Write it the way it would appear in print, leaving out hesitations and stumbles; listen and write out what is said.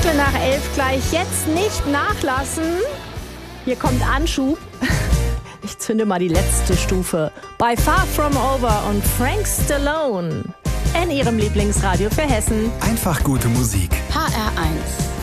11 gleich, jetzt nicht nachlassen. Hier kommt Anschub. Ich zünde mal die letzte Stufe. By Far From Over und Frank Stallone in Ihrem Lieblingsradio für Hessen. Einfach gute Musik. HR1.